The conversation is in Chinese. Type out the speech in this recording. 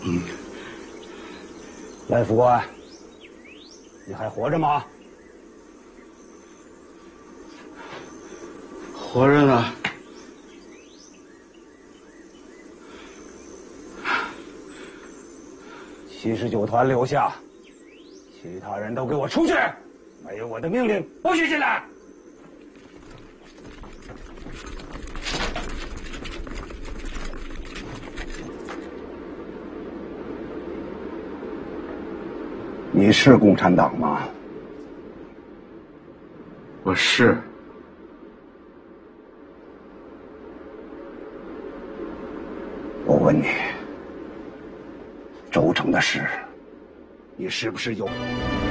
赖副官，你还活着吗？ 活着呢。 79团留下，其他人都给我出去！没有我的命令，不许进来！你是共产党吗？ 我是。 我问你，周城的事，你是不是有？